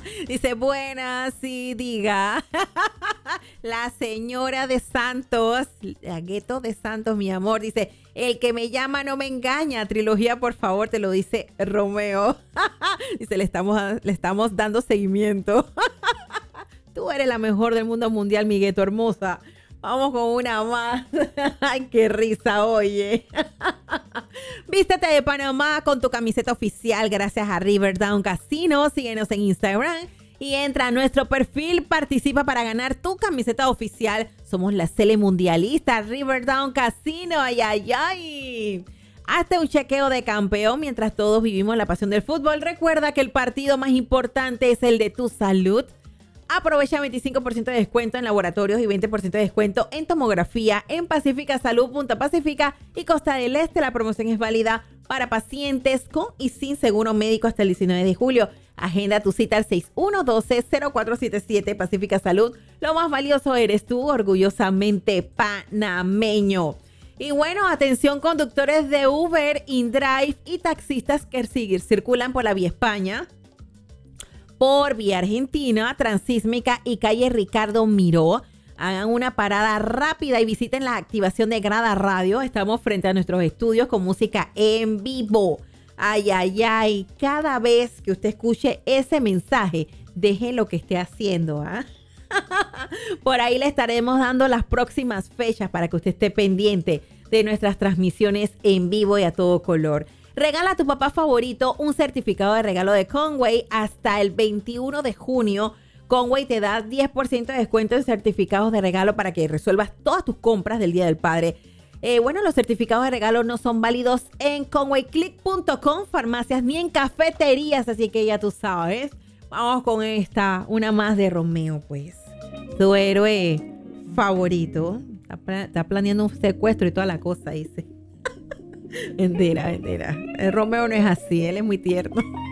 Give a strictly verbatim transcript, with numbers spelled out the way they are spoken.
Dice, buenas, sí, diga. La señora de Santos, la Gueto de Santos, mi amor, dice, el que me llama no me engaña. Trilogía, por favor, te lo dice Romeo. Dice, le estamos, le estamos dando seguimiento. Tú eres la mejor del mundo mundial, mi Gueto hermosa. Vamos con una más. Ay, qué risa, oye. Vístete de Panamá con tu camiseta oficial gracias a Riverdown Casino. Síguenos en Instagram y entra a nuestro perfil. Participa para ganar tu camiseta oficial. Somos la Sele Mundialista Riverdown Casino. Ay, ay, ay. Hazte un chequeo de campeón mientras todos vivimos la pasión del fútbol. Recuerda que el partido más importante es el de tu salud. Aprovecha veinticinco por ciento de descuento en laboratorios y veinte por ciento de descuento en tomografía en Pacífica Salud, Punta Pacífica y Costa del Este. La promoción es válida para pacientes con y sin seguro médico hasta el diecinueve de julio. Agenda tu cita al seis uno uno dos, cero cuatro siete siete. Pacífica Salud. Lo más valioso eres tú, orgullosamente panameño. Y bueno, atención conductores de Uber, InDrive y taxistas que circulan por la Vía España, por Vía Argentina, Transísmica y calle Ricardo Miró. Hagan una parada rápida y visiten la activación de Grada Radio. Estamos frente a nuestros estudios con música en vivo. Ay, ay, ay. Cada vez que usted escuche ese mensaje, deje lo que esté haciendo, ¿ah? Por ahí le estaremos dando las próximas fechas para que usted esté pendiente de nuestras transmisiones en vivo y a todo color. Regala a tu papá favorito un certificado de regalo de Conway hasta el veintiuno de junio. Conway te da diez por ciento de descuento en certificados de regalo para que resuelvas todas tus compras del Día del Padre. Eh, bueno, los certificados de regalo no son válidos en conway click punto com, farmacias ni en cafeterías, así que ya tú sabes. Vamos con esta, una más de Romeo, pues. Tu héroe favorito. Está, está planeando un secuestro y toda la cosa, dice. Mentira, mentira. El Romeo no es así, él es muy tierno.